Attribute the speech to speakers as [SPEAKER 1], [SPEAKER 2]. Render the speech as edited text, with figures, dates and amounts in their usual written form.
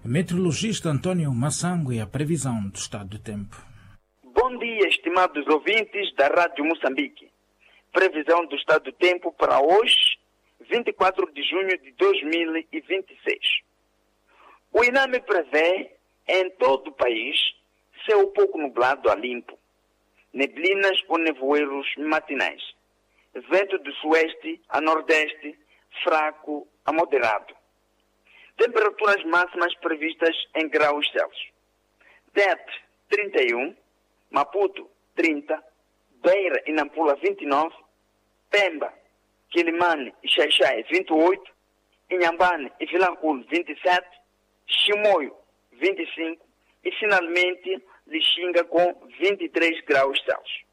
[SPEAKER 1] Meteorologista Antônio Massango e a previsão do estado do tempo.
[SPEAKER 2] Bom dia, estimados ouvintes da Rádio Moçambique. Previsão do estado do tempo para hoje, 24 de junho de 2026. O INAME prevê em todo o país céu pouco nublado a limpo, neblinas ou nevoeiros matinais, vento do sueste a nordeste, fraco a moderado. Temperaturas máximas previstas em graus Celsius. Tete, 31, Maputo, 30, Beira e Nampula, 29, Pemba, Quilimane e Xaixai, 28, Inhambane e Vilanculo, 27, Chimoio, 25 e finalmente Lixinga com 23 graus Celsius.